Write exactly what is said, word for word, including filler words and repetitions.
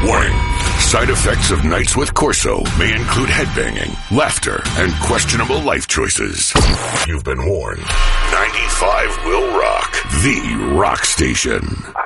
Warning. Side effects of nights with Corso may include headbanging, laughter, and questionable life choices. You've been warned. ninety-five will rock. The rock station.